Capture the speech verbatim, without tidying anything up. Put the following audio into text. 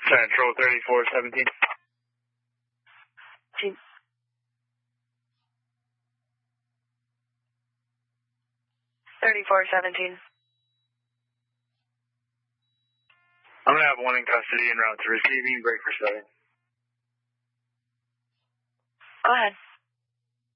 Central thirty-four seventeen. thirty-four seventeen. I'm going to have one in custody en route to receiving, break for seven. Go ahead.